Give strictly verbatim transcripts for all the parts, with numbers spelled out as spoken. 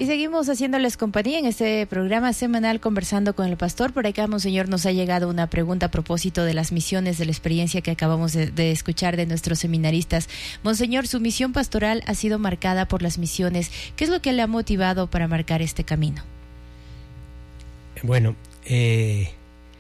seguimos haciéndoles compañía en este programa semanal Conversando con el Pastor. Por acá, Monseñor, nos ha llegado una pregunta a propósito de las misiones, de la experiencia que acabamos de, de escuchar de nuestros seminaristas. Monseñor, su misión pastoral ha sido marcada por las misiones. ¿Qué es lo que le ha motivado para marcar este camino? Bueno, eh,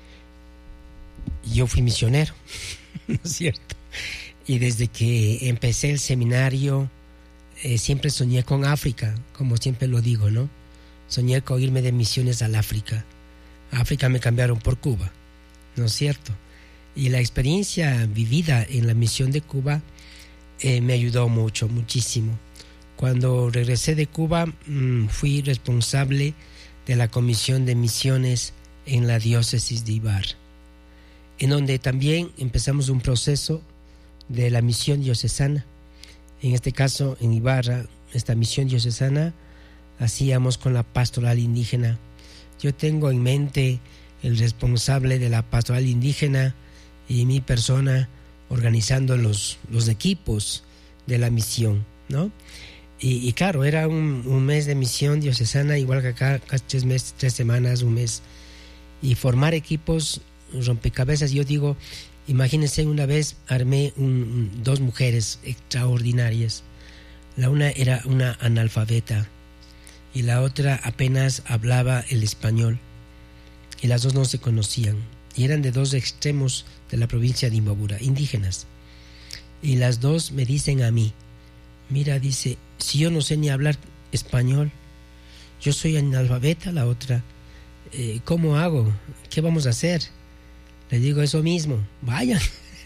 yo fui misionero, ¿no es cierto? Y desde que empecé el seminario, Eh, siempre soñé con África, como siempre lo digo, ¿no? Soñé con irme de misiones al África. África me cambiaron por Cuba, ¿no es cierto? Y la experiencia vivida en la misión de Cuba eh, me ayudó mucho, muchísimo. Cuando regresé de Cuba, mmm, fui responsable de la Comisión de Misiones en la diócesis de Ibar, en donde también empezamos un proceso de la misión diocesana. En este caso, en Ibarra, esta misión diocesana, hacíamos con la pastoral indígena. Yo tengo en mente el responsable de la pastoral indígena y mi persona organizando los, los equipos de la misión, ¿no? Y, y claro, era un, un mes de misión diocesana, igual que acá, casi tres meses, tres semanas, un mes. Y formar equipos, rompecabezas, yo digo... Imagínense, una vez armé un, dos mujeres extraordinarias. La una era una analfabeta y la otra apenas hablaba el español. Y las dos no se conocían. Y eran de dos extremos de la provincia de Imbabura, indígenas. Y las dos me dicen a mí, mira, dice, si yo no sé ni hablar español, yo soy analfabeta, la otra, eh, ¿cómo hago? ¿Qué vamos a hacer? Le digo eso mismo, vayan.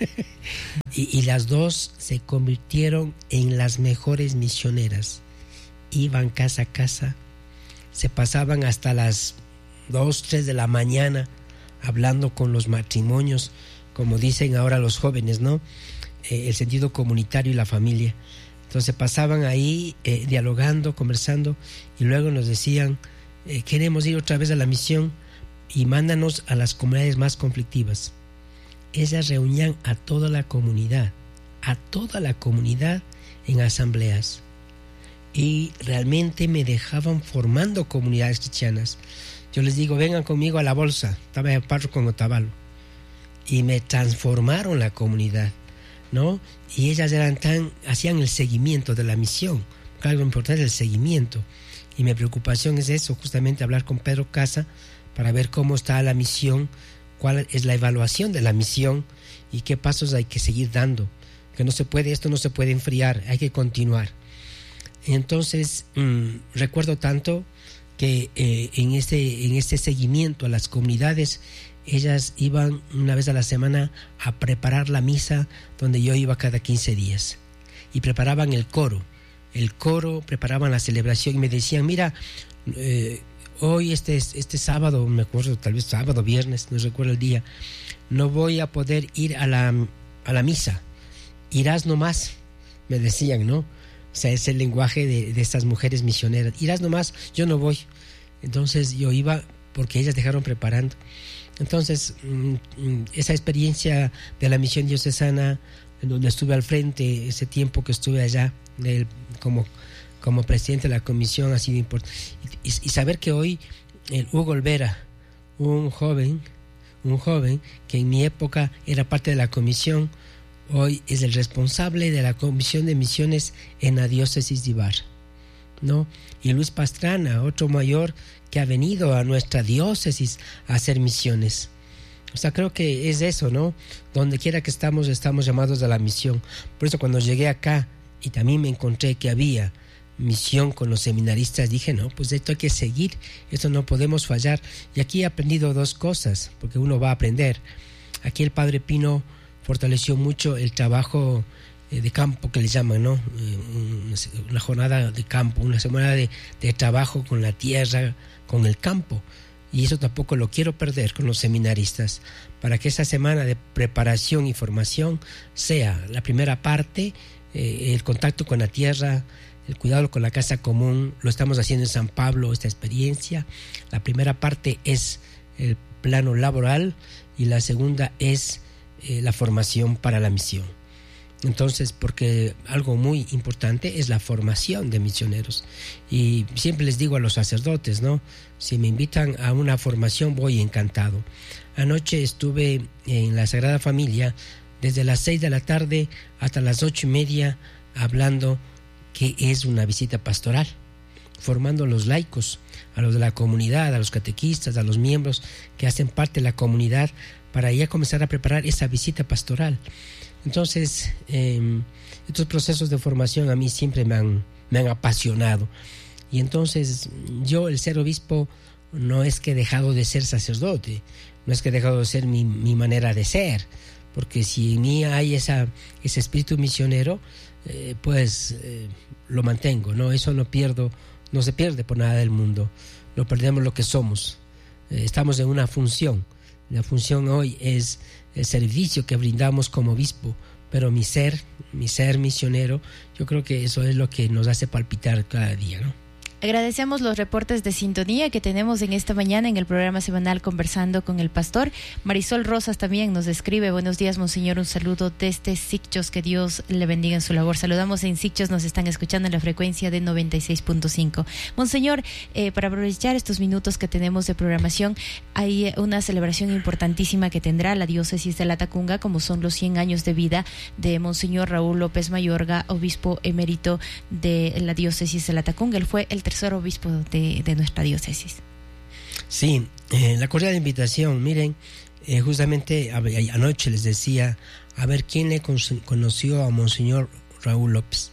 y, y las dos se convirtieron en las mejores misioneras. Iban casa a casa, se pasaban hasta las dos, tres de la mañana hablando con los matrimonios, como dicen ahora los jóvenes, ¿no? Eh, el sentido comunitario y la familia. Entonces pasaban ahí eh, dialogando, conversando, y luego nos decían, eh, queremos ir otra vez a la misión, y mándanos a las comunidades más conflictivas. Ellas reunían a toda la comunidad, a toda la comunidad en asambleas. Y realmente me dejaban formando comunidades cristianas. Yo les digo, vengan conmigo a la bolsa. Estaba en el párroco con Otavalo. Y me transformaron la comunidad, ¿no? Y ellas eran tan, hacían el seguimiento de la misión. Algo importante es el seguimiento. Y mi preocupación es eso, justamente hablar con Pedro Casa, para ver cómo está la misión, cuál es la evaluación de la misión y qué pasos hay que seguir dando. Que no se puede, esto no se puede enfriar, hay que continuar. Entonces, mmm, recuerdo tanto que eh, en, este, en este seguimiento a las comunidades, ellas iban una vez a la semana a preparar la misa donde yo iba cada quince días. Y preparaban el coro. El coro, preparaban la celebración y me decían, mira, eh, hoy este, este sábado, me acuerdo, tal vez sábado, viernes, no recuerdo el día, no voy a poder ir a la, a la misa. Irás nomás, me decían, ¿no? O sea, es el lenguaje de, de estas mujeres misioneras. Irás nomás, yo no voy. Entonces yo iba porque ellas dejaron preparando. Entonces, esa experiencia de la misión diocesana, en donde estuve al frente, ese tiempo que estuve allá, de, como... como presidente de la comisión, ha sido importante. Y, y saber que hoy el Hugo Olvera, un joven, un joven que en mi época era parte de la comisión, hoy es el responsable de la comisión de misiones en la diócesis de Ibar, ¿no? Y Luis Pastrana, otro mayor que ha venido a nuestra diócesis a hacer misiones. O sea, creo que es eso, ¿no? Donde quiera que estamos, estamos llamados a la misión. Por eso cuando llegué acá y también me encontré que había misión con los seminaristas, dije, no, pues esto hay que seguir, esto no podemos fallar. Y aquí he aprendido dos cosas, porque uno va a aprender. Aquí el Padre Pino fortaleció mucho el trabajo eh, de campo que le llaman, ¿no? Eh, una, una jornada de campo, una semana de, de trabajo con la tierra, con el campo. Y eso tampoco lo quiero perder con los seminaristas, para que esa semana de preparación y formación sea la primera parte, eh, el contacto con la tierra, el cuidado con la casa común. Lo estamos haciendo en San Pablo, esta experiencia. La primera parte es el plano laboral y la segunda es eh, la formación para la misión. Entonces, porque algo muy importante es la formación de misioneros. Y siempre les digo a los sacerdotes, ¿no? Si me invitan a una formación, voy encantado. Anoche estuve en la Sagrada Familia desde las seis de la tarde hasta las ocho y media hablando qué es una visita pastoral, formando a los laicos, a los de la comunidad, a los catequistas, a los miembros que hacen parte de la comunidad, para ya comenzar a preparar esa visita pastoral. Entonces, eh, estos procesos de formación a mí siempre me han, me han apasionado. Y entonces, yo, el ser obispo, no es que he dejado de ser sacerdote, no es que he dejado de ser mi, mi manera de ser, porque si en mí hay esa, ese espíritu misionero, eh, pues eh, lo mantengo, ¿no? Eso no pierdo, no se pierde por nada del mundo, no perdemos lo que somos. Eh, estamos en una función. La función hoy es el servicio que brindamos como obispo, pero mi ser, mi ser misionero, yo creo que eso es lo que nos hace palpitar cada día, ¿no? Agradecemos los reportes de sintonía que tenemos en esta mañana en el programa semanal Conversando con el Pastor. Marisol Rosas también nos escribe: buenos días, monseñor, un saludo desde Sicchos, que Dios le bendiga en su labor. Saludamos en Sicchos, nos están escuchando en la frecuencia de noventa y seis punto cinco. Monseñor, eh, para aprovechar estos minutos que tenemos de programación, hay una celebración importantísima que tendrá la diócesis de Latacunga, como son los cien años de vida de monseñor Raúl López Mayorga, obispo emérito de la diócesis de Latacunga. Él fue el tercer obispo de, de nuestra diócesis. Sí, eh, la cordial invitación. Miren, eh, justamente a, a, anoche les decía, a ver quién le con, conoció a monseñor Raúl López,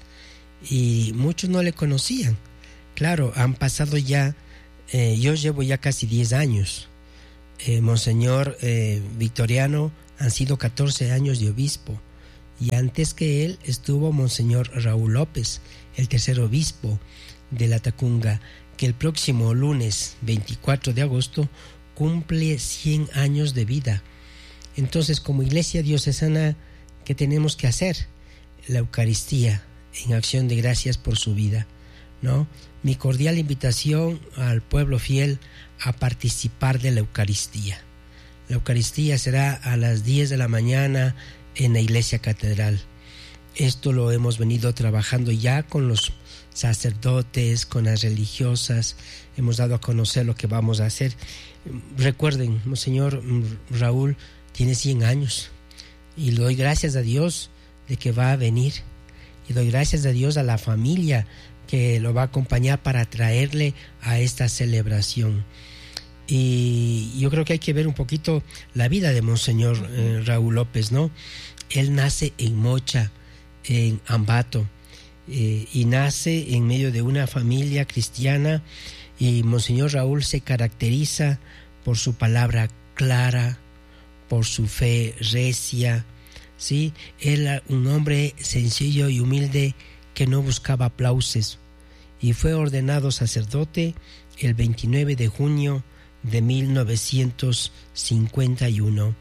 y muchos no le conocían. Claro, han pasado ya, eh, yo llevo ya casi diez años, eh, monseñor eh, Victoriano han sido catorce años de obispo, y antes que él estuvo monseñor Raúl López, el tercer obispo de Latacunga, que el próximo lunes veinticuatro de agosto cumple cien años de vida. Entonces, como iglesia diocesana, ¿qué tenemos que hacer? La Eucaristía, en acción de gracias por su vida, ¿no? Mi cordial invitación al pueblo fiel a participar de la Eucaristía. La Eucaristía será a las diez de la mañana en la iglesia catedral. Esto lo hemos venido trabajando ya con los sacerdotes, con las religiosas, hemos dado a conocer lo que vamos a hacer. Recuerden, monseñor Raúl tiene cien años, y le doy gracias a Dios de que va a venir, y doy gracias a Dios a la familia que lo va a acompañar para traerle a esta celebración. Y yo creo que hay que ver un poquito la vida de monseñor eh, Raúl López, ¿no? Él nace en Mocha, en Ambato, Eh, y nace en medio de una familia cristiana, y monseñor Raúl se caracteriza por su palabra clara, por su fe recia, ¿sí? Él era un hombre sencillo y humilde que no buscaba aplausos, y fue ordenado sacerdote el veintinueve de junio de mil novecientos cincuenta y uno,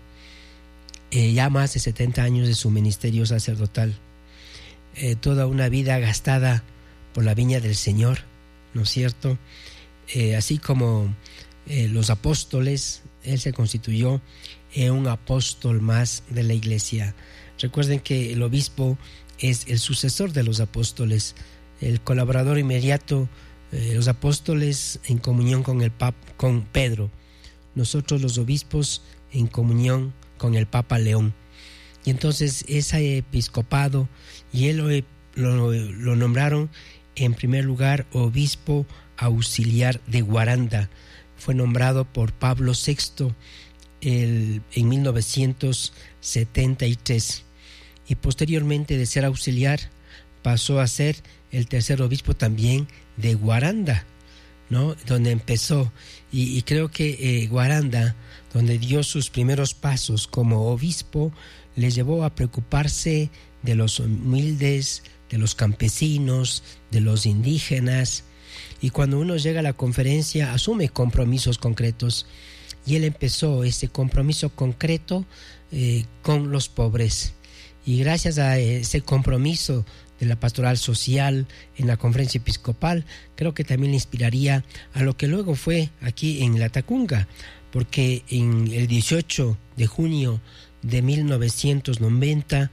eh, ya más de setenta años de su ministerio sacerdotal. Eh, toda una vida gastada por la viña del Señor, ¿no es cierto? Eh, así como eh, los apóstoles, él se constituyó en un apóstol más de la iglesia. Recuerden que el obispo es el sucesor de los apóstoles, el colaborador inmediato, eh, los apóstoles en comunión con el Papa, con Pedro, nosotros los obispos en comunión con el Papa León. Y entonces ese episcopado, y él lo, lo, lo nombraron en primer lugar obispo auxiliar de Guaranda. Fue nombrado por Pablo sexto el, en mil novecientos setenta y tres, y posteriormente de ser auxiliar pasó a ser el tercer obispo también de Guaranda, ¿no? Donde empezó, y, y creo que eh, Guaranda, donde dio sus primeros pasos como obispo, le llevó a preocuparse de los humildes, de los campesinos, de los indígenas, y cuando uno llega a la conferencia asume compromisos concretos, y él empezó ese compromiso concreto eh, con los pobres, y gracias a ese compromiso de la pastoral social en la conferencia episcopal, creo que también le inspiraría a lo que luego fue aquí en Latacunga, porque en el dieciocho de junio de mil novecientos noventa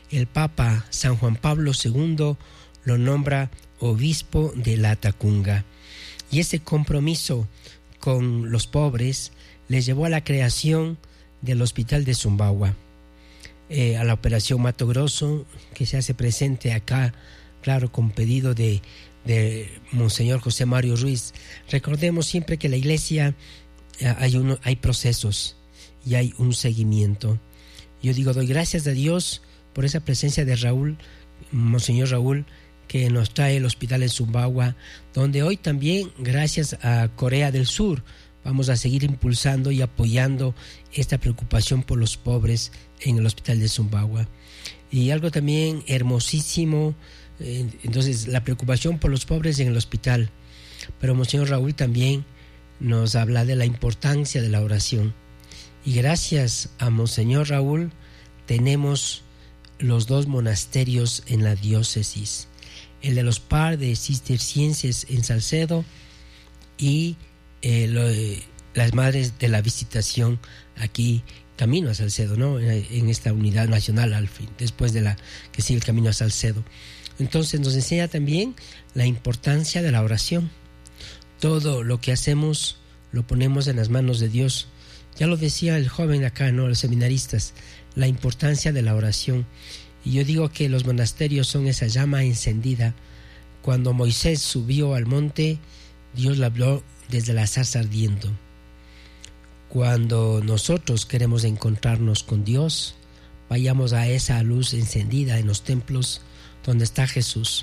el Papa San Juan Pablo segundo lo nombra obispo de Latacunga. Y ese compromiso con los pobres les llevó a la creación del Hospital de Sumbawa, eh, a la operación Mato Grosso, que se hace presente acá, claro, con pedido de, de Monseñor José Mario Ruiz. Recordemos siempre que la iglesia eh, hay, uno, hay procesos y hay un seguimiento. Yo digo, doy gracias a Dios por esa presencia de Raúl, Monseñor Raúl, que nos trae el hospital en Sumbawa, donde hoy también, gracias a Corea del Sur, vamos a seguir impulsando y apoyando esta preocupación por los pobres en el hospital de Sumbawa. Y algo también hermosísimo, eh, entonces la preocupación por los pobres en el hospital, pero Monseñor Raúl también nos habla de la importancia de la oración. Y gracias a Monseñor Raúl tenemos los dos monasterios en la diócesis, el de los padres cistercienses en Salcedo y eh, lo, eh, las madres de la Visitación aquí camino a Salcedo, ¿no? En, en esta unidad nacional al fin, después de la que sigue el camino a Salcedo. Entonces nos enseña también la importancia de la oración. Todo lo que hacemos lo ponemos en las manos de Dios. Ya lo decía el joven acá, ¿no? Los seminaristas, la importancia de la oración. Y yo digo que los monasterios son esa llama encendida. Cuando Moisés subió al monte, Dios le habló desde la zarza ardiendo. Cuando nosotros queremos encontrarnos con Dios, vayamos a esa luz encendida en los templos donde está Jesús.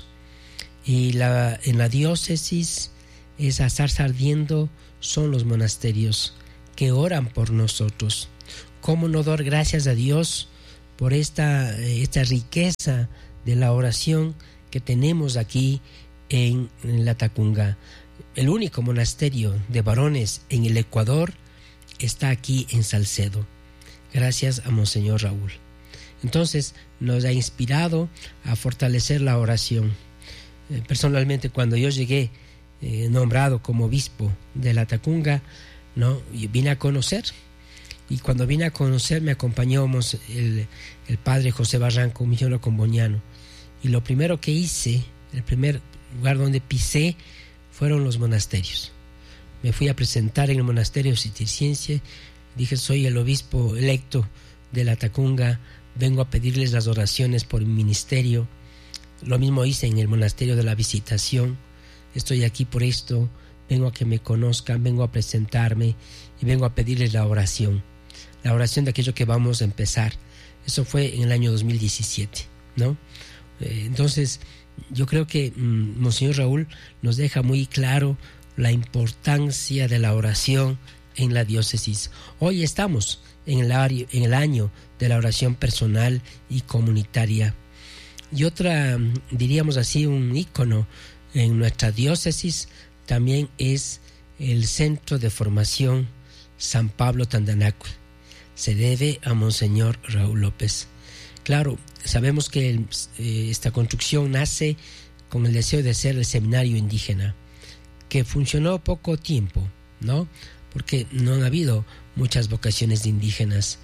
Y la, en la diócesis, esa zarza ardiendo son los monasterios que oran por nosotros. ¿Cómo no dar gracias a Dios por esta, esta riqueza de la oración que tenemos aquí en, en Latacunga? El único monasterio de varones en el Ecuador está aquí en Salcedo, gracias a Monseñor Raúl. Entonces nos ha inspirado a fortalecer la oración. Eh, personalmente, cuando yo llegué eh, nombrado como obispo de Latacunga, ¿no? Yo vine a conocer. Y cuando vine a conocer me acompañó el, el padre José Barranco, un misionero comboniano. Y lo primero que hice, el primer lugar donde pisé, fueron los monasterios. Me fui a presentar en el monasterio cisterciense. Dije, soy el obispo electo de Latacunga, vengo a pedirles las oraciones por mi ministerio. Lo mismo hice en el monasterio de la Visitación. Estoy aquí por esto, vengo a que me conozcan, vengo a presentarme y vengo a pedirles la oración. La oración de aquello que vamos a empezar. Eso fue en el año dos mil diecisiete, ¿no? Eh, entonces, yo creo que mmm, Monseñor Raúl nos deja muy claro la importancia de la oración en la diócesis. Hoy estamos en el, ario, en el año de la oración personal y comunitaria. Y otra, diríamos así, un ícono en nuestra diócesis también es el Centro de Formación San Pablo Tandanacue. Se debe a Monseñor Raúl López. Claro, sabemos que el, eh, esta construcción nace con el deseo de ser el seminario indígena, que funcionó poco tiempo, ¿no? Porque no han habido muchas vocaciones de indígenas.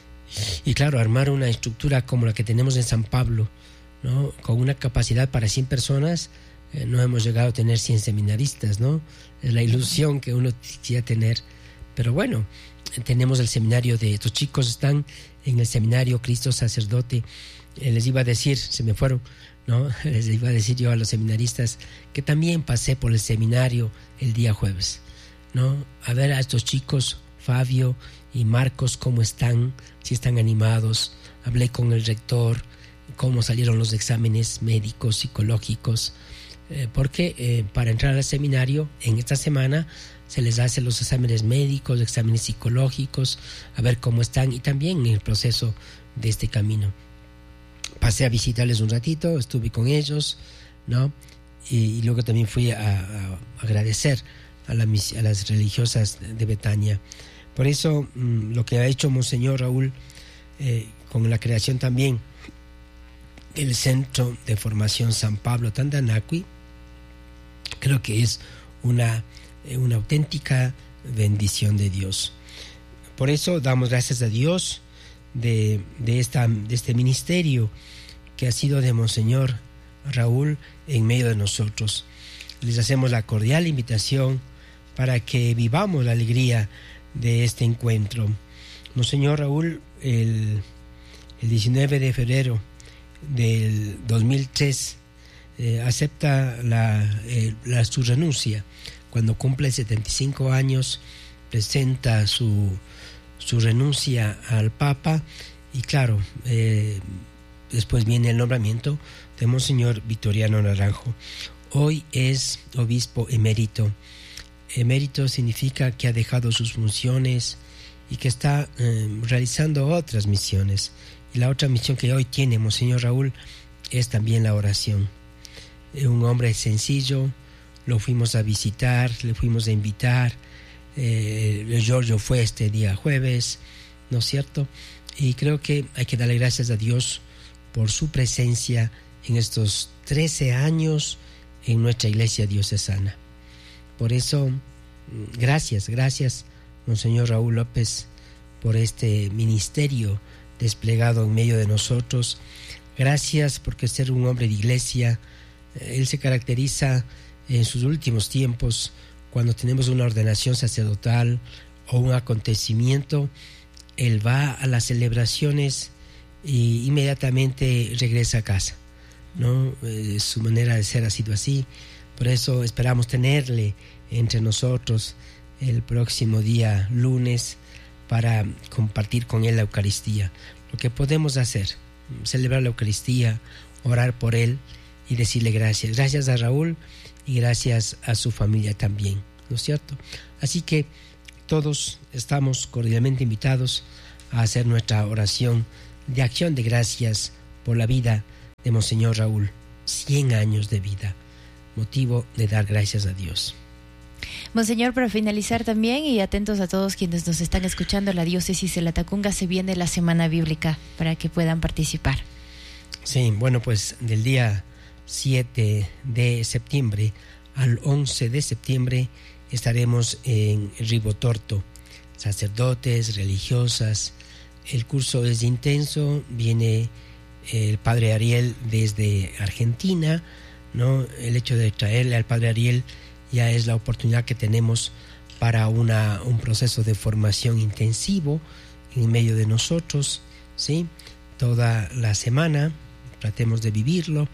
Y claro, armar una estructura como la que tenemos en San Pablo, ¿no? Con una capacidad para cien personas, eh, no hemos llegado a tener cien seminaristas, ¿no? Es la ilusión que uno quisiera tener. Pero bueno, tenemos el seminario de estos chicos, están en el seminario Cristo Sacerdote. Eh, les iba a decir, se me fueron, ¿no? Les iba a decir yo a los seminaristas que también pasé por el seminario el día jueves, ¿no? A ver a estos chicos, Fabio y Marcos, cómo están, si están animados. Hablé con el rector, cómo salieron los exámenes médicos, psicológicos, eh, porque eh, para entrar al seminario en esta semana se les hace los exámenes médicos, exámenes psicológicos, a ver cómo están y también en el proceso de este camino. Pasé a visitarles un ratito, estuve con ellos, ¿no? Y, y luego también fui a, a agradecer a, la, a las religiosas de Betania. Por eso mmm, lo que ha hecho Monseñor Raúl eh, con la creación también del Centro de Formación San Pablo Tandanacue, creo que es una, una auténtica bendición de Dios. Por eso damos gracias a Dios de, de, esta, de este ministerio que ha sido de Monseñor Raúl en medio de nosotros. Les hacemos la cordial invitación para que vivamos la alegría de este encuentro. Monseñor Raúl, el, el diecinueve de febrero del dos mil tres, eh, acepta la, eh, la, su renuncia. Cuando cumple setenta y cinco años, presenta su, su renuncia al Papa, y claro, eh, después viene el nombramiento de Monseñor Victoriano Naranjo. Hoy es obispo emérito. Emérito significa que ha dejado sus funciones y que está eh, realizando otras misiones. Y la otra misión que hoy tiene Monseñor Raúl es también la oración. Eh, un hombre sencillo, lo fuimos a visitar, le fuimos a invitar. Eh, Giorgio fue este día jueves, ¿no es cierto? Y creo que hay que darle gracias a Dios por su presencia en estos trece años en nuestra iglesia diocesana. Por eso, gracias, gracias, Monseñor Raúl López, por este ministerio desplegado en medio de nosotros. Gracias porque ser un hombre de iglesia, él se caracteriza en sus últimos tiempos, cuando tenemos una ordenación sacerdotal o un acontecimiento, él va a las celebraciones y inmediatamente regresa a casa, ¿no? Eh, su manera de ser ha sido así. Por eso esperamos tenerle entre nosotros el próximo día lunes para compartir con él la Eucaristía. Lo que podemos hacer, celebrar la Eucaristía, orar por él y decirle gracias. Gracias a Raúl y gracias a su familia también, ¿no es cierto? Así que todos estamos cordialmente invitados a hacer nuestra oración de acción de gracias por la vida de Monseñor Raúl. cien años de vida, motivo de dar gracias a Dios. Monseñor, para finalizar también, y atentos a todos quienes nos están escuchando, la diócesis de Latacunga se viene la Semana Bíblica para que puedan participar. Sí, bueno, pues del día siete de septiembre al once de septiembre estaremos en Ribotorto, sacerdotes, religiosas. El curso es intenso, viene el padre Ariel desde Argentina, ¿no? El hecho de traerle al padre Ariel ya es la oportunidad que tenemos para una, un proceso de formación intensivo en medio de nosotros, ¿sí? Toda la semana tratemos de vivirlo,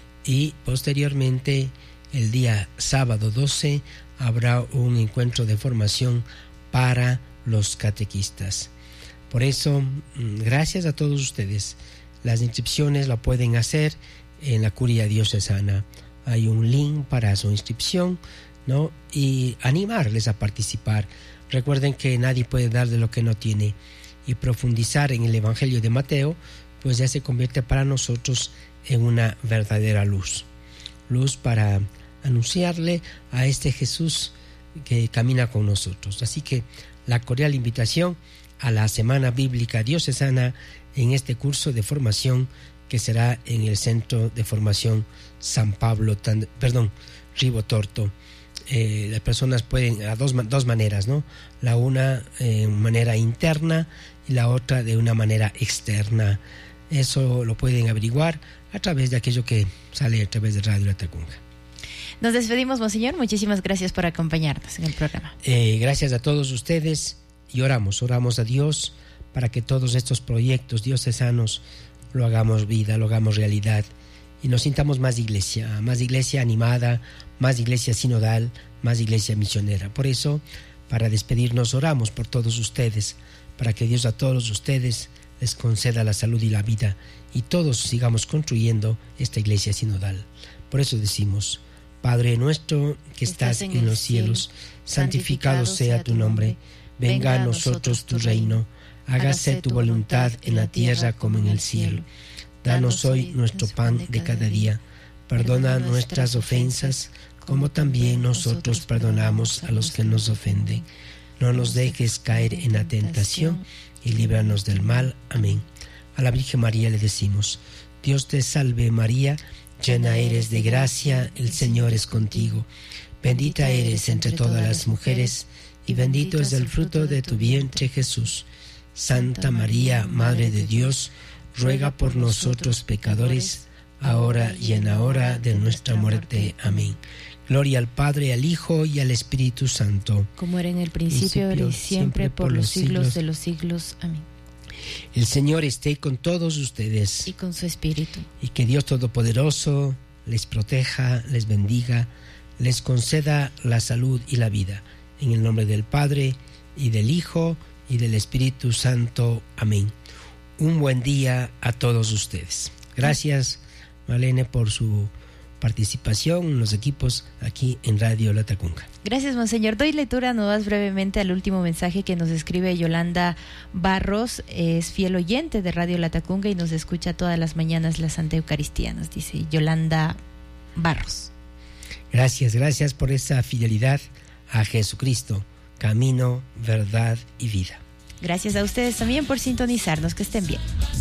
y posteriormente el día sábado doce habrá un encuentro de formación para los catequistas. Por eso, gracias a todos ustedes. Las inscripciones la pueden hacer en la Curia Diocesana. Hay un link para su inscripción, ¿no? Y animarles a participar. Recuerden que nadie puede dar de lo que no tiene. Y profundizar en el Evangelio de Mateo, pues ya se convierte para nosotros en una verdadera luz. Luz para anunciarle a este Jesús que camina con nosotros. Así que la cordial invitación a la Semana Bíblica Diocesana en este curso de formación que será en el Centro de Formación San Pablo, tan, perdón, Ribotorto. Eh, las personas pueden, a dos, dos maneras, ¿no? La una de eh, manera interna y la otra de una manera externa. Eso lo pueden averiguar a través de aquello que sale a través de Radio Latacunga. Nos despedimos, Monseñor. Muchísimas gracias por acompañarnos en el programa. Eh, gracias a todos ustedes y oramos, oramos a Dios para que todos estos proyectos diocesanos lo hagamos vida, lo hagamos realidad y nos sintamos más iglesia, más iglesia animada, más iglesia sinodal, más iglesia misionera. Por eso, para despedirnos, oramos por todos ustedes, para que Dios a todos ustedes les conceda la salud y la vida y todos sigamos construyendo esta iglesia sinodal. Por eso decimos: Padre nuestro que estás en los cielos, santificado sea tu nombre, venga a nosotros tu reino, hágase tu voluntad en la tierra como en el cielo. Danos hoy nuestro pan de cada día, perdona nuestras ofensas, como también nosotros perdonamos a los que nos ofenden. No nos dejes caer en la tentación y líbranos del mal. Amén. A la Virgen María le decimos: Dios te salve María, llena eres de gracia, el Señor es contigo. Bendita eres entre todas las mujeres, y bendito es el fruto de tu vientre Jesús. Santa María, Madre de Dios, ruega por nosotros pecadores, ahora y en la hora de nuestra muerte. Amén. Gloria al Padre, al Hijo y al Espíritu Santo, como era en el principio, ahora y siempre, por los siglos de los siglos. Amén. El Señor esté con todos ustedes y con su Espíritu. Y que Dios Todopoderoso les proteja, les bendiga, les conceda la salud y la vida. En el nombre del Padre, y del Hijo, y del Espíritu Santo. Amén. Un buen día a todos ustedes. Gracias, Malene, por su participación en los equipos aquí en Radio Latacunga. Gracias, monseñor. Doy lectura nomás brevemente al último mensaje que nos escribe Yolanda Barros. Es fiel oyente de Radio Latacunga y nos escucha todas las mañanas la Santa Eucaristía, nos dice Yolanda Barros. Gracias, gracias por esa fidelidad a Jesucristo, camino, verdad y vida. Gracias a ustedes también por sintonizarnos. Que estén bien.